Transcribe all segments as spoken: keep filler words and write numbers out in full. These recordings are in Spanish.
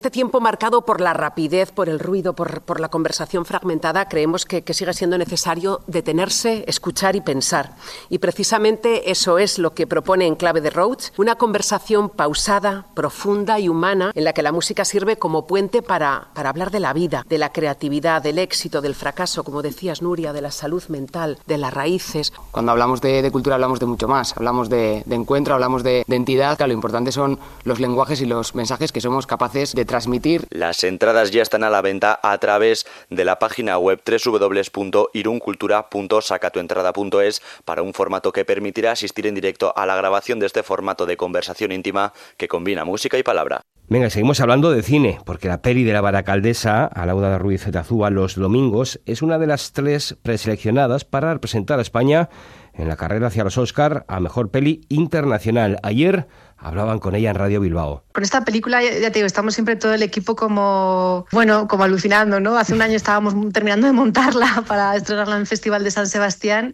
Este tiempo marcado por la rapidez, por el ruido, por, por la conversación fragmentada, creemos que, que sigue siendo necesario detenerse, escuchar y pensar. Y precisamente eso es lo que propone En Clave de Rhodes, una conversación pausada, profunda y humana, en la que la música sirve como puente para, para hablar de la vida, de la creatividad, del éxito, del fracaso, como decías, Nuria, de la salud mental, de las raíces. Cuando hablamos de, de cultura hablamos de mucho más, hablamos de, de encuentro, hablamos de, de entidad. Claro, lo importante son los lenguajes y los mensajes que somos capaces de transmitir. Las entradas ya están a la venta a través de la página web doble u doble u doble u punto iruncultura punto sacatuentrada punto es para un formato que permitirá asistir en directo a la grabación de este formato de conversación íntima que combina música y palabra. Venga, seguimos hablando de cine, porque la peli de la Baracaldesa, Alauda Ruiz de Azúa, Los Domingos, es una de las tres preseleccionadas para representar a España en la carrera hacia los Oscar a Mejor Peli Internacional. Ayer hablaban con ella en Radio Bilbao. Con esta película, ya te digo, estamos siempre todo el equipo como, bueno, como alucinando, ¿no? Hace un año estábamos terminando de montarla para estrenarla en el Festival de San Sebastián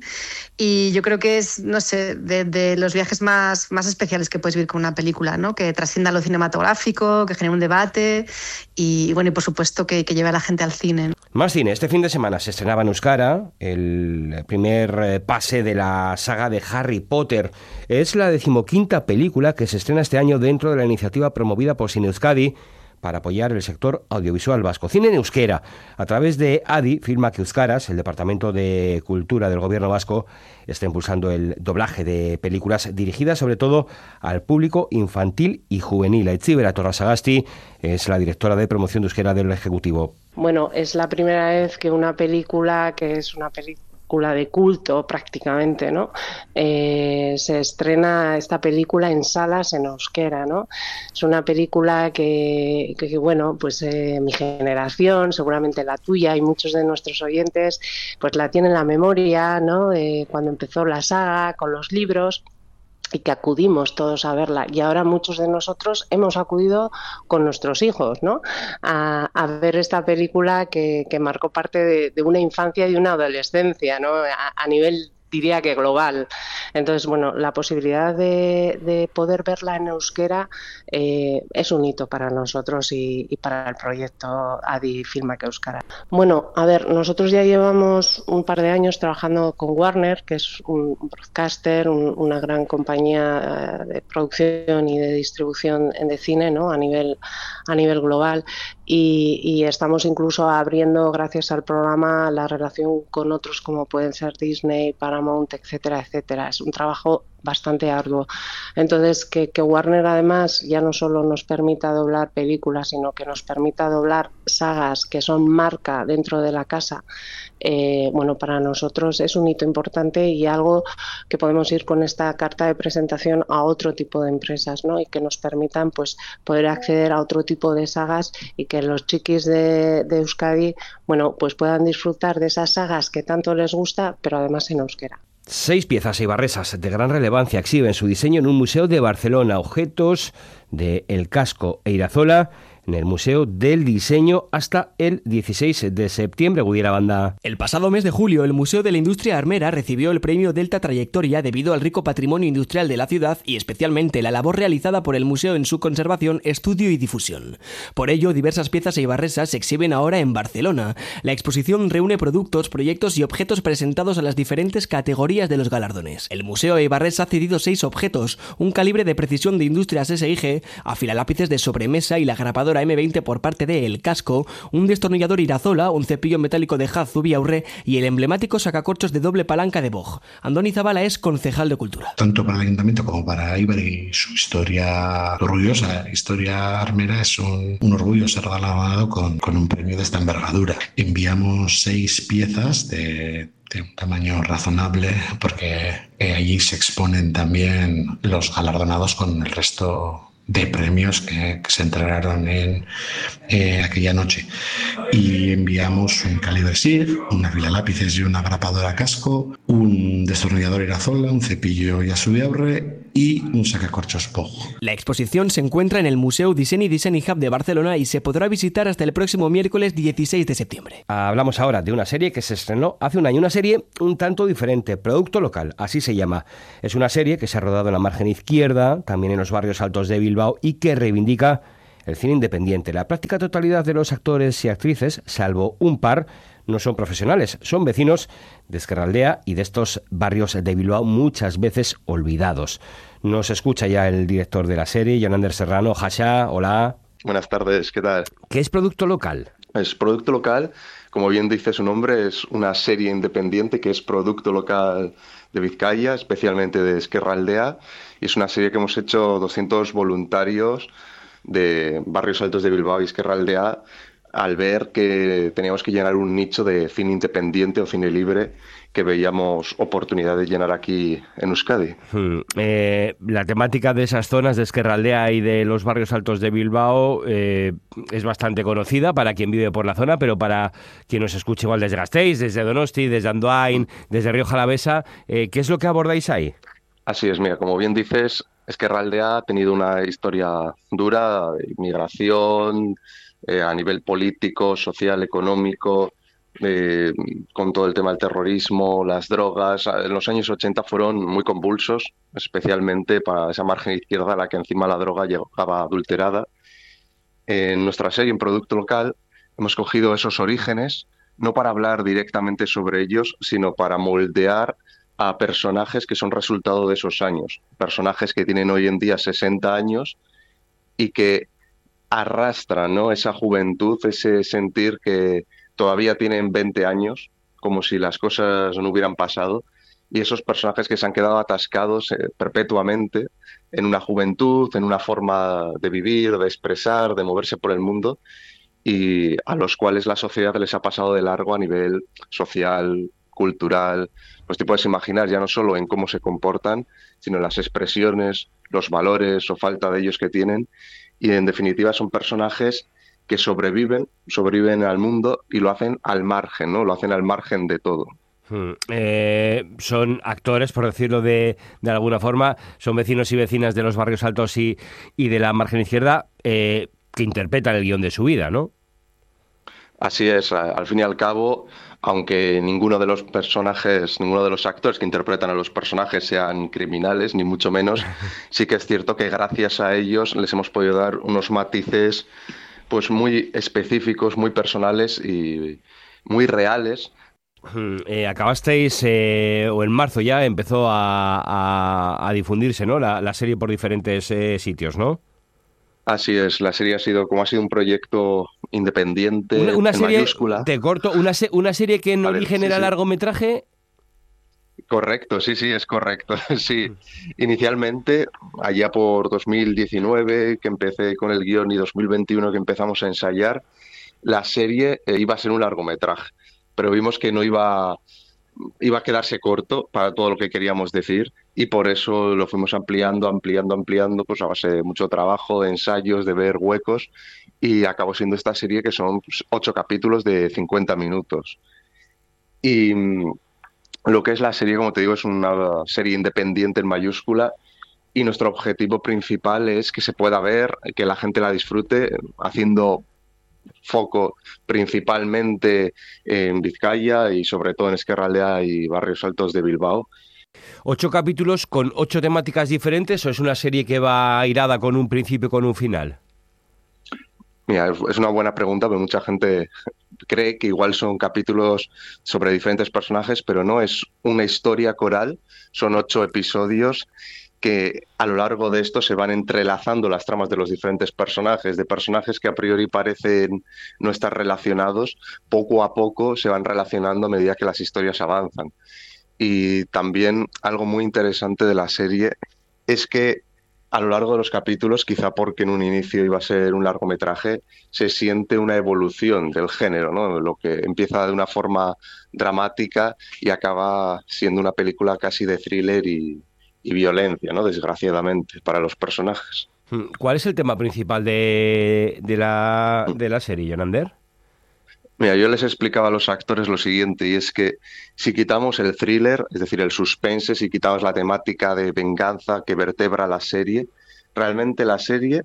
y yo creo que es, no sé, de, de los viajes más, más especiales que puedes vivir con una película, ¿no? Que trascienda lo cinematográfico, que genere un debate y, bueno, y por supuesto que, que lleve a la gente al cine. Más cine. Este fin de semana se estrenaba en Euskara el primer pase de la saga de Harry Potter. Es la decimoquinta película que se estrena este año dentro de la iniciativa promovida por Cine Euskadi para apoyar el sector audiovisual vasco. Cine en euskera. A través de A D I, Filmak Euskaraz, el Departamento de Cultura del Gobierno vasco, está impulsando el doblaje de películas dirigidas sobre todo al público infantil y juvenil. Aitziber Atorrasagasti es la directora de promoción de euskera del Ejecutivo. Bueno, es la primera vez que una película, que es una película de culto prácticamente, ¿no? Eh, se estrena esta película en salas en euskera, ¿no? Es una película que, que, que bueno, pues eh, mi generación, seguramente la tuya y muchos de nuestros oyentes, pues la tienen en la memoria, ¿no? Eh, cuando empezó la saga, con los libros, y que acudimos todos a verla, y ahora muchos de nosotros hemos acudido con nuestros hijos, ¿no? a, a ver esta película que, que marcó parte de, de una infancia y de una adolescencia, ¿no? a, a nivel, diría que global. Entonces, bueno, la posibilidad de, de poder verla en euskera eh, es un hito para nosotros y, y para el proyecto A D I Filmak Euskara. Bueno, a ver, nosotros ya llevamos un par de años trabajando con Warner, que es un broadcaster, un, una gran compañía de producción y de distribución de cine, ¿no? a nivel, a nivel global, y, y estamos incluso abriendo, gracias al programa, la relación con otros como pueden ser Disney, Paramount, etcétera, etcétera. Es un trabajo bastante arduo. Entonces, que, que Warner además ya no solo nos permita doblar películas, sino que nos permita doblar sagas que son marca dentro de la casa, eh, bueno, para nosotros es un hito importante y algo que podemos ir con esta carta de presentación a otro tipo de empresas, ¿no? Y que nos permitan pues poder acceder a otro tipo de sagas y que los chiquis de, de Euskadi, bueno, pues puedan disfrutar de esas sagas que tanto les gusta, pero además en euskera. Seis piezas eibarresas de gran relevancia exhiben su diseño en un museo de Barcelona, objetos de El Casco e Irazola, en el Museo del Diseño hasta el dieciséis de septiembre. Gudiera Banda. El pasado mes de julio, el Museo de la Industria Armera recibió el premio Delta Trayectoria debido al rico patrimonio industrial de la ciudad y especialmente la labor realizada por el museo en su conservación, estudio y difusión. Por ello, diversas piezas eibarresas se exhiben ahora en Barcelona. La exposición reúne productos, proyectos y objetos presentados a las diferentes categorías de los galardones. El Museo eibarrés ha cedido seis objetos, un calibre de precisión de Industrias S I G, afilalápices de sobremesa y la grapadora eme veinte por parte de El Casco, un destornillador Irazola, un cepillo metálico de Haz Zubiaurre y el emblemático sacacorchos de doble palanca de Bog. Andoni Zabala es concejal de Cultura. Tanto para el Ayuntamiento como para Eibar y su historia orgullosa, historia armera, es un, un orgullo ser galardonado con, con un premio de esta envergadura. Enviamos seis piezas de de un tamaño razonable porque eh, allí se exponen también los galardonados con el resto de premios que, que se entregaron en eh, aquella noche. Y enviamos un calibre S I G, una fila lápices y una grapadora Casco, un destornillador Irazola, un cepillo Yasubiaurre y un sacacorchos Bog. La exposición se encuentra en el Museu Disseny i Design Hub de Barcelona y se podrá visitar hasta el próximo miércoles dieciséis de septiembre. Hablamos ahora de una serie que se estrenó hace un año, una serie un tanto diferente, Producto Local, así se llama. Es una serie que se ha rodado en la margen izquierda, también en los barrios altos de Bilbao, y que reivindica el cine independiente. La práctica totalidad de los actores y actrices, salvo un par, no son profesionales, son vecinos de Ezkerraldea y de estos barrios de Bilbao muchas veces olvidados. Nos escucha ya el director de la serie, Jonander Serrano. Jasha, hola. Buenas tardes, ¿qué tal? ¿Qué es Producto Local? Es Producto Local, como bien dice su nombre, es una serie independiente que es Producto Local de Vizcaya, especialmente de Ezkerraldea, y es una serie que hemos hecho doscientos voluntarios de barrios altos de Bilbao y Ezkerraldea, al ver que teníamos que llenar un nicho de cine independiente o cine libre que veíamos oportunidad de llenar aquí en Euskadi. Hmm. Eh, la temática de esas zonas de Ezkerraldea y de los barrios altos de Bilbao eh, es bastante conocida para quien vive por la zona, pero para quien nos escuche igual desde Gasteiz, desde Donosti, desde Andoain, desde Rioja Alavesa, eh, ¿qué es lo que abordáis ahí? Así es, mira, como bien dices, Ezkerraldea ha tenido una historia dura, migración, eh, a nivel político, social, económico, eh, con todo el tema del terrorismo, las drogas. En los años ochenta fueron muy convulsos, especialmente para esa margen izquierda a la que encima la droga llegaba adulterada. En nuestra serie, en Producto Local, hemos cogido esos orígenes, no para hablar directamente sobre ellos, sino para moldear a personajes que son resultado de esos años, personajes que tienen hoy en día sesenta años y que arrastran, ¿no?, esa juventud, ese sentir que todavía tienen veinte años, como si las cosas no hubieran pasado, y esos personajes que se han quedado atascados eh, perpetuamente en una juventud, en una forma de vivir, de expresar, de moverse por el mundo, y a los cuales la sociedad les ha pasado de largo a nivel social, cultural. Pues te puedes imaginar ya no solo en cómo se comportan, sino en las expresiones, los valores o falta de ellos que tienen, y en definitiva son personajes que sobreviven, sobreviven al mundo y lo hacen al margen, ¿no? Lo hacen al margen de todo. Hmm. Eh, son actores, por decirlo de, de alguna forma, son vecinos y vecinas de los barrios altos y, y de la margen izquierda eh, que interpretan el guión de su vida, ¿no? Así es, al fin y al cabo, aunque ninguno de los personajes, ninguno de los actores que interpretan a los personajes sean criminales, ni mucho menos, sí que es cierto que gracias a ellos les hemos podido dar unos matices pues muy específicos, muy personales y muy reales. Eh, acabasteis, eh, o en marzo ya empezó a, a, a difundirse, ¿no?, la, la serie por diferentes eh, sitios, ¿no? Así es, la serie ha sido, como ha sido un proyecto independiente, una, una en serie, mayúscula. Te corto, una, se, una serie que en Vale, origen sí, era sí. largometraje. Correcto, sí, sí, es correcto. Sí, inicialmente, allá por dos mil diecinueve, que empecé con el guión, y dos mil veintiuno, que empezamos a ensayar, la serie eh, iba a ser un largometraje, pero vimos que no iba, iba a quedarse corto para todo lo que queríamos decir, y por eso lo fuimos ampliando, ampliando, ampliando, pues a base de mucho trabajo, de ensayos, de ver huecos, y acabó siendo esta serie que son pues, ocho capítulos de cincuenta minutos. Y lo que es la serie, como te digo, es una serie independiente en mayúscula, y nuestro objetivo principal es que se pueda ver, que la gente la disfrute, haciendo foco principalmente en Vizcaya y sobre todo en Ezkerraldea y barrios altos de Bilbao. ¿Ocho capítulos con ocho temáticas diferentes o es una serie que va airada con un principio y con un final? Mira, es una buena pregunta, porque mucha gente cree que igual son capítulos sobre diferentes personajes, pero no, es una historia coral, son ocho episodios que a lo largo de esto se van entrelazando las tramas de los diferentes personajes, de personajes que a priori parecen no estar relacionados, poco a poco se van relacionando a medida que las historias avanzan. Y también algo muy interesante de la serie es que a lo largo de los capítulos, quizá porque en un inicio iba a ser un largometraje, se siente una evolución del género, ¿no? Lo que empieza de una forma dramática y acaba siendo una película casi de thriller y, y violencia, ¿no?, desgraciadamente, para los personajes. ¿Cuál es el tema principal de, de, la, de la serie, Jonander? Mira, yo les explicaba a los actores lo siguiente, y es que si quitamos el thriller, es decir, el suspense, si quitamos la temática de venganza que vertebra la serie, realmente la serie,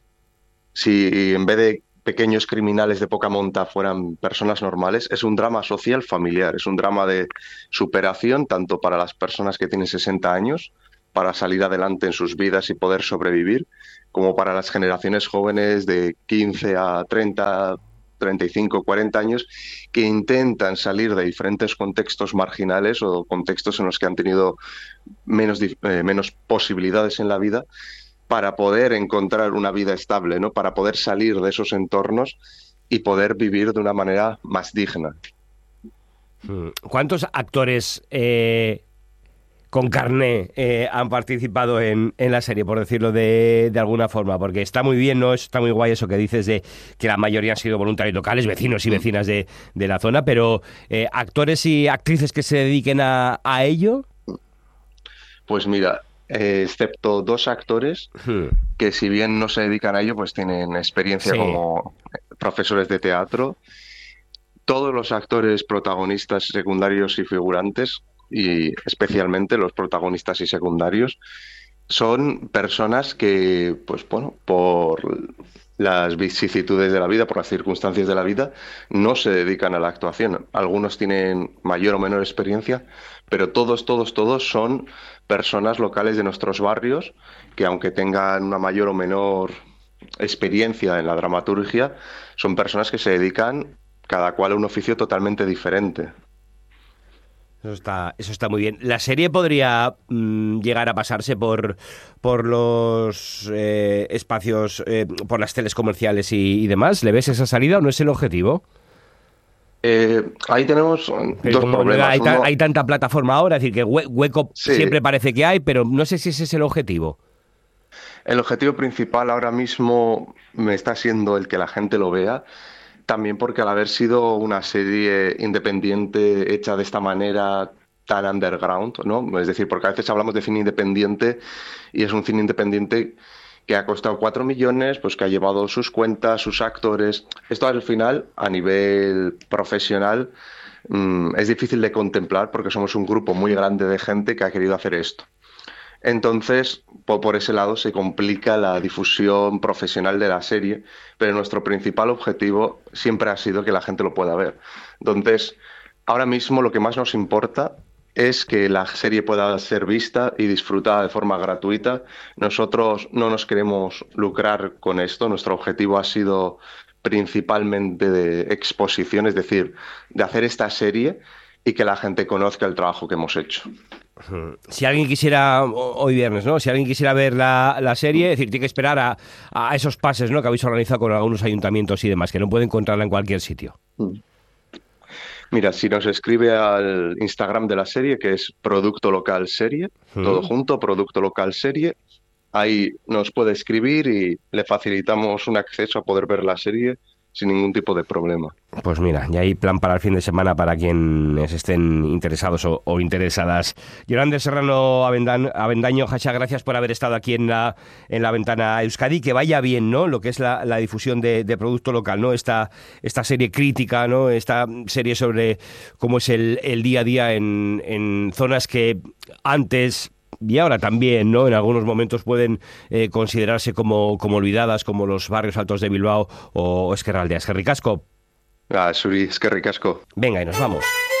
si en vez de pequeños criminales de poca monta fueran personas normales, es un drama social familiar, es un drama de superación tanto para las personas que tienen sesenta años, para salir adelante en sus vidas y poder sobrevivir, como para las generaciones jóvenes de quince a treinta, treinta y cinco, cuarenta años, que intentan salir de diferentes contextos marginales o contextos en los que han tenido menos, eh, menos posibilidades en la vida, para poder encontrar una vida estable, ¿no? Para poder salir de esos entornos y poder vivir de una manera más digna. ¿Cuántos actores eh, con carné eh, han participado en, en la serie, por decirlo de, de alguna forma? Porque está muy bien, ¿no? Está muy guay eso que dices de que la mayoría han sido voluntarios locales, vecinos y vecinas de, de la zona, pero eh, ¿actores y actrices que se dediquen a, a ello? Pues mira, eh, excepto dos actores hmm. que, si bien no se dedican a ello, pues tienen experiencia sí. como profesores de teatro. Todos los actores protagonistas, secundarios y figurantes, y especialmente los protagonistas y secundarios, son personas que, pues bueno, por las vicisitudes de la vida, por las circunstancias de la vida, no se dedican a la actuación. Algunos tienen mayor o menor experiencia, pero todos, todos, todos son personas locales de nuestros barrios que, aunque tengan una mayor o menor experiencia en la dramaturgia, son personas que se dedican cada cual a un oficio totalmente diferente. Eso está, eso está muy bien. ¿La serie podría mmm, llegar a pasarse por, por los eh, espacios, eh, por las teles comerciales y, y demás? ¿Le ves esa salida o no es el objetivo? Eh, ahí tenemos pero dos problemas. Hay, ta- Uno... hay tanta plataforma ahora, es decir, que hue- hueco sí. siempre parece que hay, pero no sé si ese es el objetivo. El objetivo principal ahora mismo me está siendo el que la gente lo vea. También porque al haber sido una serie independiente hecha de esta manera tan underground, ¿no? Es decir, porque a veces hablamos de cine independiente y es un cine independiente que ha costado cuatro millones, pues que ha llevado sus cuentas, sus actores. Esto al final, a nivel profesional, mmm, es difícil de contemplar porque somos un grupo muy grande de gente que ha querido hacer esto. Entonces, por, por ese lado se complica la difusión profesional de la serie, pero nuestro principal objetivo siempre ha sido que la gente lo pueda ver. Entonces, ahora mismo lo que más nos importa es que la serie pueda ser vista y disfrutada de forma gratuita. Nosotros no nos queremos lucrar con esto, nuestro objetivo ha sido principalmente de exposición, es decir, de hacer esta serie y que la gente conozca el trabajo que hemos hecho. Si alguien quisiera, hoy viernes, ¿no? Si alguien quisiera ver la, la serie, es decir, tiene que esperar a, a esos pases, ¿no?, que habéis organizado con algunos ayuntamientos y demás, que no puede encontrarla en cualquier sitio. Mira, si nos escribe al Instagram de la serie, que es Producto Local Serie, mm. todo junto, Producto Local Serie, ahí nos puede escribir y le facilitamos un acceso a poder ver la serie sin ningún tipo de problema. Pues mira, ya hay plan para el fin de semana para quienes estén interesados o, o interesadas. Yolanda Serrano Avendan, Avendaño, Jasha, gracias por haber estado aquí en la, en la Ventana Euskadi. Que vaya bien, ¿no?, lo que es la, la difusión de, de producto local, ¿no? Esta, esta serie crítica, ¿no?, esta serie sobre cómo es el, el día a día en, en zonas que antes... y ahora también, ¿no?, en algunos momentos pueden eh, considerarse como, como olvidadas, como los barrios altos de Bilbao o Ezkerraldea. Eskerrik asko. Ah, Suri, eskerrik asko. Venga, y nos vamos.